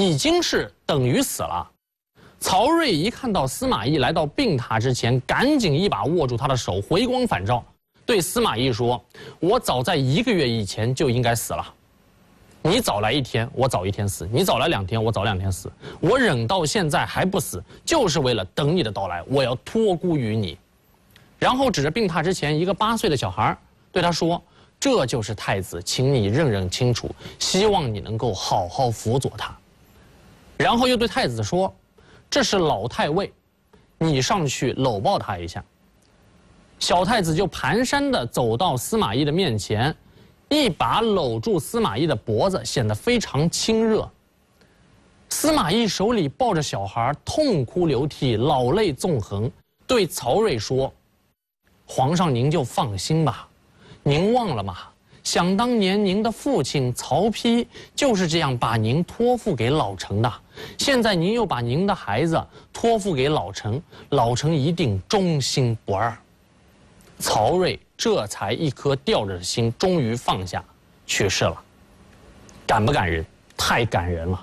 已经是等于死了。曹睿一看到司马懿来到病榻之前，赶紧一把握住他的手，回光返照，对司马懿说：“我早在1个月以前就应该死了。你早来1天，我早1天死；你早来2天，我早2天死。我忍到现在还不死，就是为了等你的到来。我要托孤于你。”然后指着病榻之前一个8岁的小孩，对他说：“这就是太子，请你认认清楚，希望你能够好好辅佐他。”然后又对太子说：“这是老太尉，你上去搂抱他一下。”小太子就蹒跚地走到司马懿的面前，一把搂住司马懿的脖子，显得非常亲热。司马懿手里抱着小孩，痛哭流涕，老泪纵横，对曹睿说：“皇上您就放心吧，您忘了吗？想当年您的父亲曹丕就是这样把您托付给老臣的，现在您又把您的孩子托付给老臣，老臣一定忠心不二。”曹睿这才一颗吊着的心终于放下，去世了。感不感人？太感人了。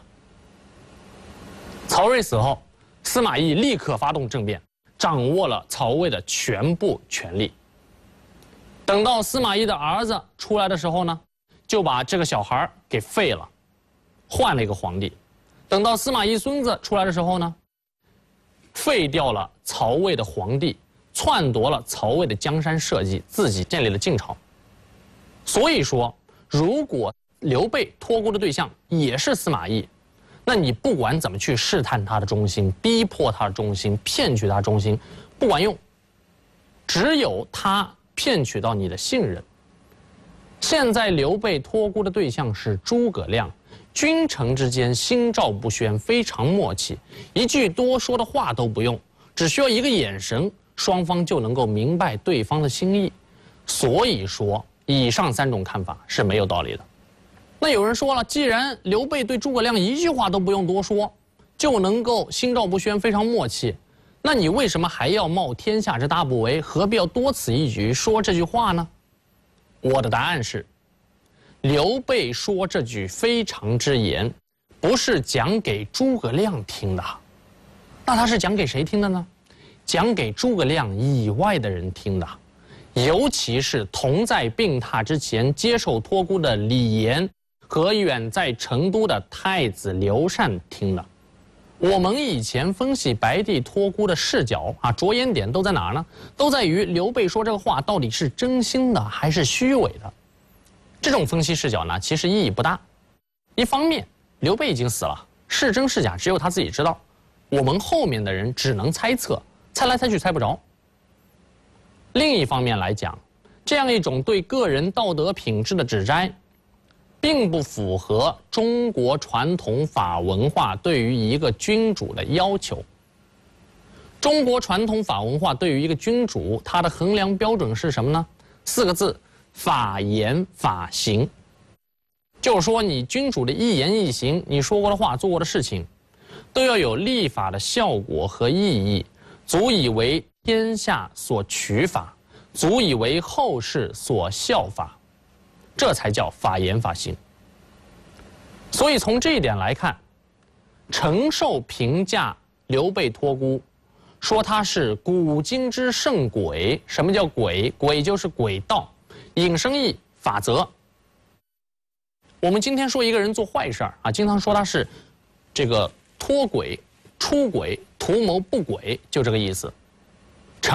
曹睿死后，司马懿立刻发动政变，掌握了曹魏的全部权力。等到司马懿的儿子出来的时候呢，就把这个小孩给废了，换了一个皇帝。等到司马懿孙子出来的时候呢，废掉了曹魏的皇帝，篡夺了曹魏的江山社稷，自己建立了晋朝。所以说，如果刘备托孤的对象也是司马懿，那你不管怎么去试探他的忠心，逼迫他的忠心，骗取他忠心，不管用。只有他骗取到你的信任。现在刘备托孤的对象是诸葛亮，君臣之间心照不宣，非常默契，一句多说的话都不用，只需要一个眼神，双方就能够明白对方的心意。所以说，以上3种看法是没有道理的。那有人说了，既然刘备对诸葛亮一句话都不用多说，就能够心照不宣，非常默契，那你为什么还要冒天下之大不韪，何必要多此一举说这句话呢？我的答案是，刘备说这句非常之言，不是讲给诸葛亮听的，那他是讲给谁听的呢？讲给诸葛亮以外的人听的，尤其是同在病榻之前接受托孤的李严和远在成都的太子刘禅听的。我们以前分析白帝托孤的视角着眼点都在哪儿呢？都在于刘备说这个话到底是真心的还是虚伪的。这种分析视角呢，其实意义不大。一方面，刘备已经死了，是真是假只有他自己知道，我们后面的人只能猜测，猜来猜去猜不着。另一方面来讲，这样一种对个人道德品质的指摘，并不符合中国传统法文化对于一个君主的要求。中国传统法文化对于一个君主，它的衡量标准是什么呢？4个字：法言法行。就是说，你君主的一言一行，你说过的话、做过的事情，都要有立法的效果和意义，足以为天下所取法，足以为后世所效法。这才叫法言法行。所以从这一点来看，陈寿评价刘备托孤，说他是古今之圣诡。什么叫诡？诡就是诡道，引申义法则。我们今天说一个人做坏事经常说他是这个脱轨、出轨、图谋不轨，就这个意思。